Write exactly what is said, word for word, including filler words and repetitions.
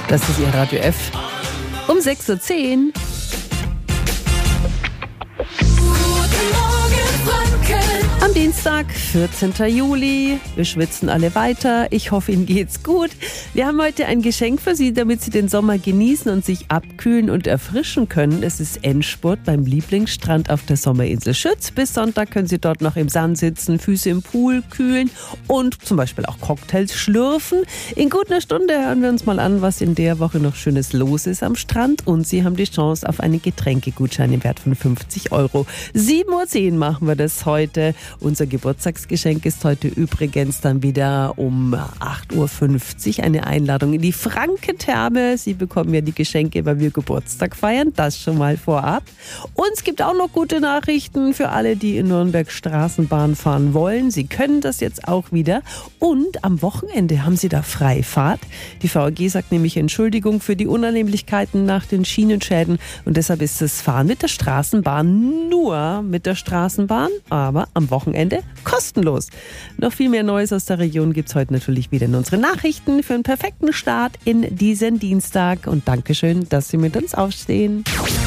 Das ist Ihr Radio F. Um sechs Uhr zehn. Am Dienstag, vierzehnten Juli. Wir schwitzen alle weiter. Ich hoffe, Ihnen geht's gut. Wir haben heute ein Geschenk für Sie, damit Sie den Sommer genießen und sich abkühlen und erfrischen können. Es ist Endspurt beim Lieblingsstrand auf der Sommerinsel Schütz. Bis Sonntag können Sie dort noch im Sand sitzen, Füße im Pool kühlen und zum Beispiel auch Cocktails schlürfen. In gut einer Stunde hören wir uns mal an, was in der Woche noch Schönes los ist am Strand. Und Sie haben die Chance auf einen Getränkegutschein im Wert von fünfzig Euro. sieben Uhr zehn machen wir das heute. Unser Geburtstagsgeschenk ist heute übrigens dann wieder um acht Uhr fünfzig eine Einladung in die Frankentherme. Sie bekommen ja die Geschenke, weil wir Geburtstag feiern. Das schon mal vorab. Und es gibt auch noch gute Nachrichten für alle, die in Nürnberg Straßenbahn fahren wollen. Sie können das jetzt auch wieder. Und am Wochenende haben Sie da Freifahrt. Die V A G sagt nämlich Entschuldigung für die Unannehmlichkeiten nach den Schienenschäden. Und deshalb ist das Fahren mit der Straßenbahn nur mit der Straßenbahn, aber am Wochenende kostenlos. Noch viel mehr Neues aus der Region gibt es heute natürlich wieder in unseren Nachrichten für einen perfekten Start in diesen Dienstag. Und Dankeschön, dass Sie mit uns aufstehen.